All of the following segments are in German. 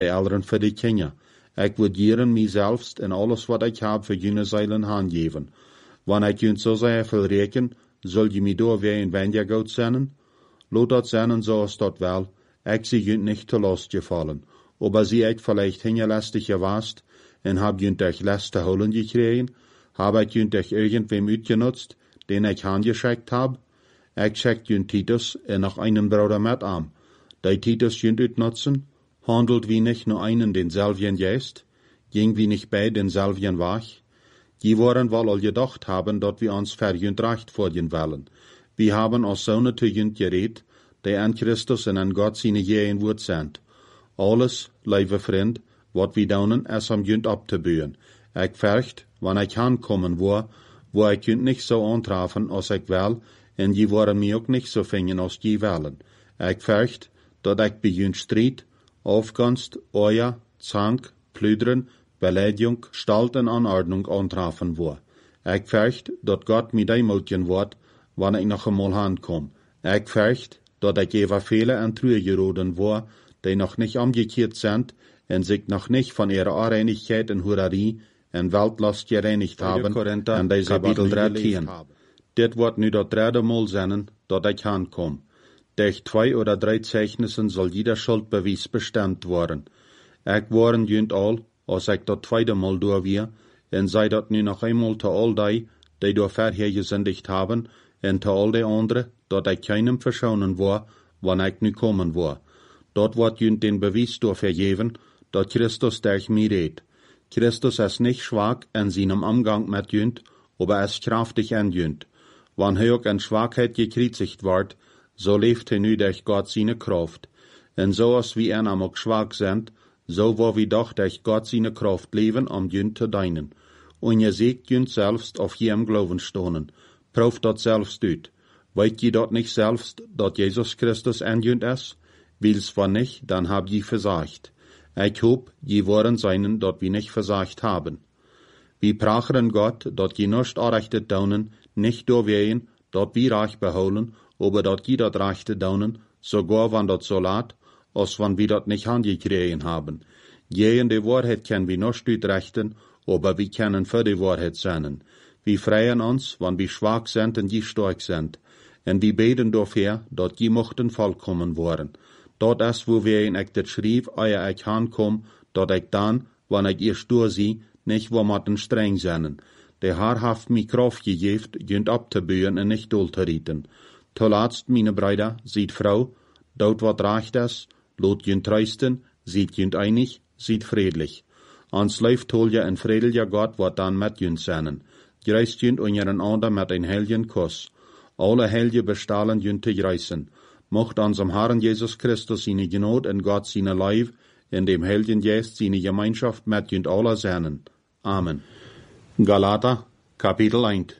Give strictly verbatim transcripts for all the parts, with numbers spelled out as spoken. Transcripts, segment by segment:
de anderen voor de Kinder. Ik wil jeren mijzelfst en alles wat ik heb voor jullie zeilen handgeven. Wanneer ik jullie zo zeer veel reken, zul je mij door weer een weniger goed zenden? Laat dat zenden zoals dat wel, ik zie jullie niet te last gevallen. Aber zie ik vielleicht hingelastig gewaast en heb jullie durch last te holen gekregen? Heb ik jullie durch irgendwem uitgenutzt, den ik handgeschickt heb? Ik schickt jullie Titus en nog einen Bruder met aan. Die Titus jullie uitnutzen? Handelt wie nicht nur einen denselben Geist? Ging wie nicht bei denselben Weg? Die wollen wohl all gedacht haben, dat wir uns verjünt recht vorgehen wollen. Wir haben uns Söhne zu jünt geredet, die an Christus und an Gott seine Gehen Wort sind. Alles, liebe Freund, wat wir daunen, es am jünt abzubühen. Ich fürcht, wann ich ankommen wo, wo ich jünt nicht so antreffen, als ich will, und die wollen mir auch nicht so fingen, als die wollen. Ich fürcht, dat ich bei jünt Streit, Aufgunst, Euer, Zank, Plüdern, Beleidigung, Stalt und Anordnung antreffen wo. Ich fürcht, dat Gott mir deimutjen wird, wann ich noch einmal ankomme. Ich fürcht, dat ich über viele und Trüge geroden wo, die noch nicht umgekehrt sind und sich noch nicht von ihrer Unreinigkeit und Hurerie und Weltlast gereinigt haben, und diese Kapitel dreizehn. Dit wird nu dat dritte Mal sein, dat ich ankomme. Durch zwei oder drei Zeichnissen soll jeder Schuldbeweis bestimmt worden. Ich warn jünt all, als ich dat zweite Mal durch wir, und sei dat nu noch einmal zu all die, die durch vorher gesündigt haben, und zu all die anderen, dat ich keinem verschonen war, wann ich nu kommen war. Dort wird jünt den Beweis durch vergeben, dat Christus durch mich redet. Christus ist nicht schwach in seinem Umgang mit jünt, aber er ist kraftig in jünt. Wann er auch in Schwachheit gekreuzigt wird, so leeft er nu durch Gott seine Kraft. Und so als wir en auch schwach sind, so wo wir doch durch Gott seine Kraft leben, um jünt zu dienen. Und ihr seht jünt selbst auf jedem Glauben stonen. Prüft dort selbst ut. Weet je dort nicht selbst, dat Jesus Christus in jünt ist? Wils von nicht, dann hab je versagt. Ich hoop, je wollen seinen, dat wir nicht versagt haben. Wir prachen Gott, dat je nicht anrechtet daunen, nicht durchwehen, dat wir reich beholen, aber dat je dat rechte daunen, sogar wann dat so lat, als wann wir dat nicht angekriegen haben. Gegen die Wahrheit können wir nicht utrechten, aber wir können für die Wahrheit sein. Wir freien uns, wann wir schwach sind und die stark sind. Und wir beten dafür, dat die mochten vollkommen worden. Dort ist, wo wir in ich das schrieb, euer ich ankomm, dat ich dann, wann ich ihr stur sie, nicht wo matten streng sein. Der Herr haft mi Kraft gegeben, jünt abzubühen und nicht dulteriten. Zuletzt, meine Brüder, sieht Frau, dort wat recht ist, lot jünt trösten, sieht jünt einig, sieht friedlich. Ans läuft hol ja ein friedlicher Gott, wat dann mit jünt sein. Greist jünt und ihren anderen mit ein heiligen Kuss. Alle Helge bestahlen jünt te greisen. Mocht unserem Herrn Jesus Christus seine Gnade und Gott seine Leib, in dem Heiligen Geist seine Gemeinschaft mit jünt alle sein. Amen. Galater, Kapitel eins.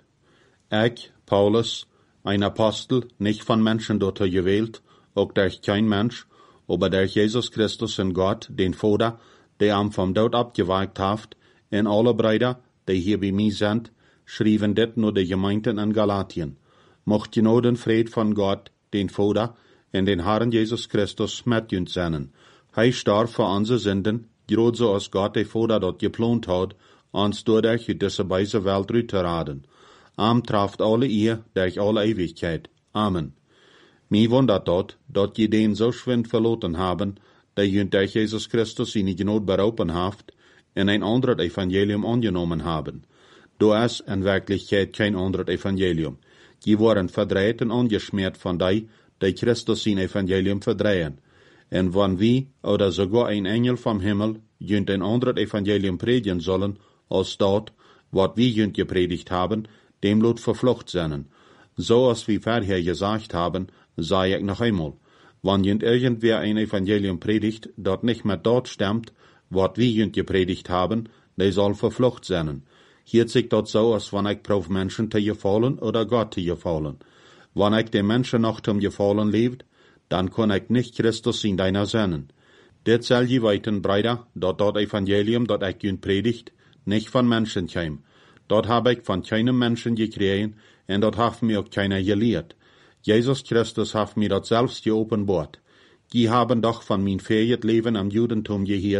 Ich, Paulus, ein Apostel, nicht von Menschen dort gewählt, auch durch kein Mensch, aber durch Jesus Christus und Gott, den Vater, der am vom Tod abgewagt hat, und alle Brüder, die hier bei mir sind, schrieben dit nur die Gemeinden in Galatien. Mocht Gnade und Fried von Gott, den Vater, und den Herrn Jesus Christus mit uns sein. Er starb für unsere Sünden, gerade so als Gott der Vater dort geplant hat, uns dadurch in diese weise Welt rüteraden. Am trafft alle ihr durch alle Ewigkeit. Amen. Mir wundert dort, dat je den so schwind verloren haben, der jünt durch Jesus Christus seine Gnade berauben haft, in ein anderes Evangelium angenommen haben. Du ist in Wirklichkeit kein anderes Evangelium. Die waren verdreht und angeschmiert von die, die Christus sein Evangelium verdrehen. Und wenn wir oder sogar ein Engel vom Himmel jünt ein anderes Evangelium predigen sollen, als dort, wat wir jünt gepredigt haben, dem lot verflucht sein. So als wir vorher gesagt haben, sage ich noch einmal, wenn jünt irgendwer ein Evangelium predigt, dat nicht mehr dort stimmt, wat wir jünt gepredigt haben, der soll verflucht sein. Hier sich dort so, als wenn ich prof Menschen zu gefallen oder Gott zu gefallen. Wenn ich den Menschen noch zum Gefallen lebt, dann kann ich nicht Christus in deiner sein. Det soll je weiten, Brüder, dort dort Evangelium, dort ich jünt predigt, nicht von Menschen käm. Dort habe ich von keinem Menschen gekriegt, und dort hat mir auch keiner gelehrt. Jesus Christus hat mir dort selbst geopenbart. Die haben doch von mein feiert Leben am Judentum gehört.